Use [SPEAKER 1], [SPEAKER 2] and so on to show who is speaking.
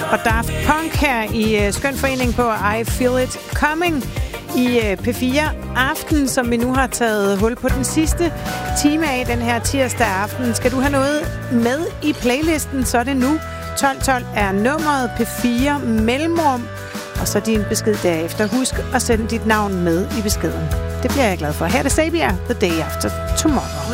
[SPEAKER 1] og Daft Punk her i Skøn Forening på I Feel It Coming i P4 Aften, som vi nu har taget hul på den sidste time af den her tirsdag aften. Skal du have noget med i playlisten, så er det nu. 1212 er nummeret, P4 mellemrum, og så din besked derefter. Husk at sende dit navn med i beskeden. Det bliver jeg glad for. Her er det Sabia, The Day After Tomorrow.